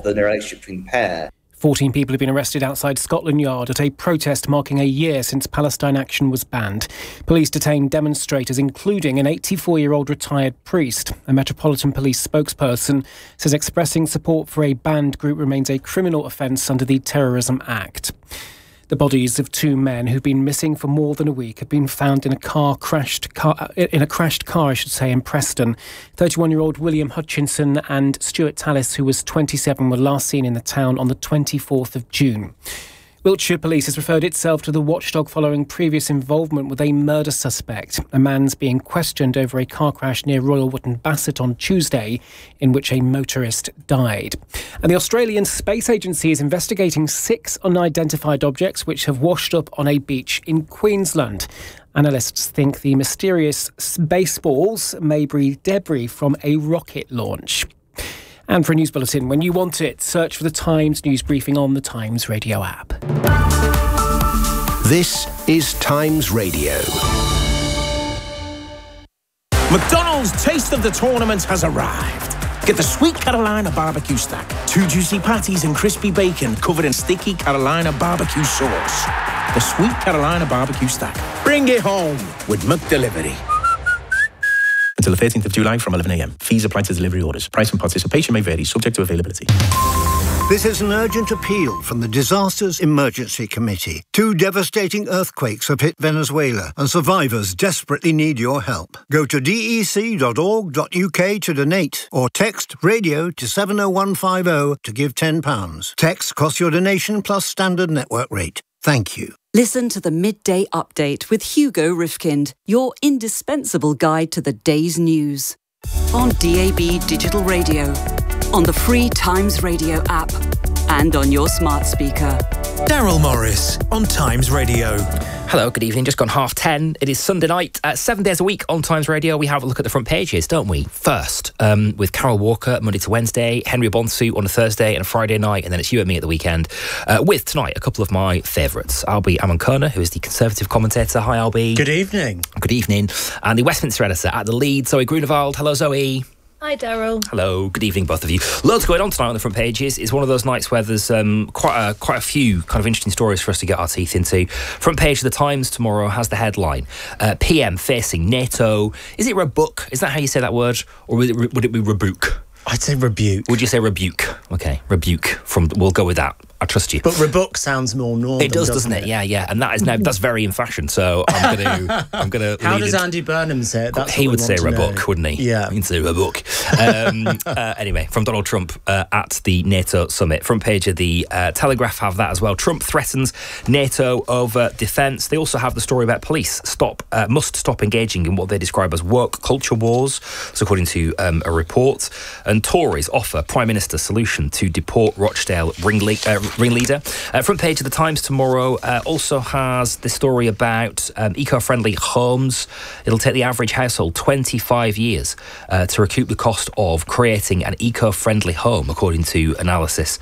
the relationship between the pair. 14 people have been arrested outside Scotland Yard at a protest marking a year since Palestine Action was banned. Police detained demonstrators, including an 84-year-old retired priest. A Metropolitan Police spokesperson says expressing support for a banned group remains a criminal offence under the Terrorism Act. The bodies of two men who've been missing for more than a week have been found in a crashed car in Preston. 31-year-old William Hutchinson and Stuart Tallis, who was 27, were last seen in the town on the 24th of June. Wiltshire Police has referred itself to the watchdog following previous involvement with a murder suspect. A man's being questioned over a car crash near Royal Wootton Bassett on Tuesday, in which a motorist died. And the Australian Space Agency is investigating 6 unidentified objects which have washed up on a beach in Queensland. Analysts think the mysterious space balls may be debris from a rocket launch. And for a news bulletin, when you want it, search for the Times news briefing on the Times Radio app. This is Times Radio. McDonald's Taste of the Tournament has arrived. Get the Sweet Carolina barbecue stack. 2 juicy patties and crispy bacon covered in sticky Carolina barbecue sauce. The Sweet Carolina barbecue stack. Bring it home with McDelivery. Until the 13th of July from 11 a.m. Fees apply to delivery orders. Price and participation may vary, subject to availability. This is an urgent appeal from the Disasters Emergency Committee. 2 devastating earthquakes have hit Venezuela, and survivors desperately need your help. Go to dec.org.uk to donate, or text radio to 70150 to give £10. Text costs your donation plus standard network rate. Thank you. Listen to the Midday Update with Hugo Rifkind, your indispensable guide to the day's news. On DAB Digital Radio, on the free Times Radio app, and on your smart speaker. Daryl Morris on Times Radio. Hello, good evening. Just gone 10:30. It is Sunday night. 7 days a week on Times Radio. We have a look at the front pages, don't we? First, with Carol Walker, Monday to Wednesday, Henry Bonsu on a Thursday and a Friday night, and then it's you and me at the weekend. With tonight, a couple of my favourites. Albie Amankona, who is the Conservative commentator. Hi, Albie. Good evening. Good evening. And the Westminster editor at the Lead, Zoe Grunewald. Hello, Zoe. Hi, Daryl. Hello, good evening, both of you. Loads going on tonight on the front pages. It's one of those nights where there's quite a few kind of interesting stories for us to get our teeth into. Front page of the Times tomorrow has the headline: PM facing NATO. Is it rebuke? Is that how you say that word, or would it be rebuke? I'd say rebuke. Would you say rebuke? Okay, rebuke. We'll go with that. I trust you. But rebuke sounds more normal. It does, doesn't it? Yeah. And that is now that's very in fashion. So I'm gonna. How does Andy Burnham say it? That's he would say rebuke, wouldn't he? Yeah, he'd say rebuke. Anyway, from Donald Trump at the NATO summit. Front page of the Telegraph have that as well. Trump threatens NATO over defence. They also have the story about police must stop engaging in what they describe as woke culture wars. So according to a report, and Tories offer Prime Minister solution to deport Rochdale ringleader. Front page of the Times tomorrow also has the story about eco-friendly homes. It'll take the average household 25 years to recoup the cost of creating an eco-friendly home, according to analysis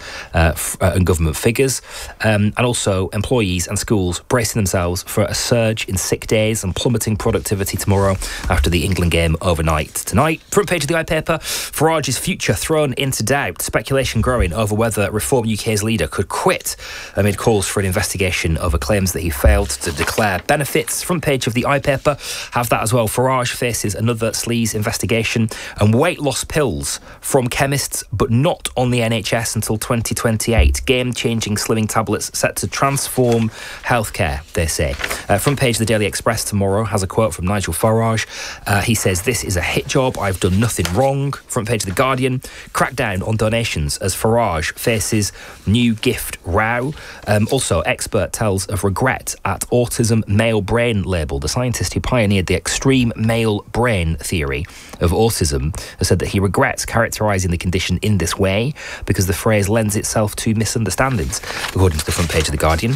and government figures. And also employees and schools bracing themselves for a surge in sick days and plummeting productivity tomorrow after the England game overnight tonight. Front page of the iPaper, Farage's future thrown into doubt. Speculation growing over whether Reform UK's leader could quit amid calls for an investigation over claims that he failed to declare benefits. Front page of the iPaper have that as well. Farage faces another sleaze investigation, and weight loss pills from chemists but not on the NHS until 2028. Game-changing slimming tablets set to transform healthcare, they say. Front page of the Daily Express tomorrow has a quote from Nigel Farage. He says, "This is a hit job. I've done nothing wrong." Front page of the Guardian, crackdown on donations as Farage faces new gift row. Also, expert tells of regret at autism male brain label. The scientist who pioneered the extreme male brain theory of autism has said that he regrets characterising the condition in this way because the phrase lends itself to misunderstandings, according to the front page of the Guardian.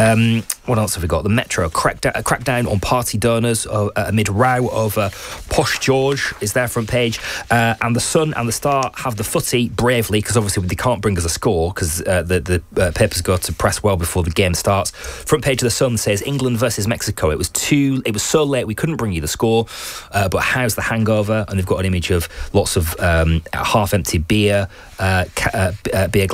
What else have we got? The Metro, crackdown on party donors amid row over Posh George is their front page. And the Sun and the Star have the footy bravely, because obviously they can't bring us a score because the papers go to press well before the game starts. Front page of the Sun says England versus Mexico. It was so late we couldn't bring you the score, but how's the hangover? And they've got an image of lots of half-empty beer